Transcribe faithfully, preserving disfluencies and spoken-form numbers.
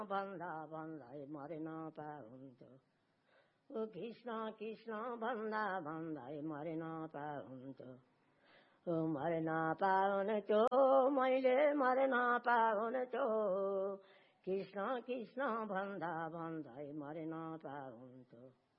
भन्दा भन्दै मरेन पाउँथ्यो ओ कृष्ण कृष्ण भन्दा भन्दै मरेन पाउँथ्यो ओ मरेन पाउँथ्यो मैले मरेन पाउँथ्यो कृष्ण कृष्ण भन्दा भन्दै मरेन पाउँथ्यो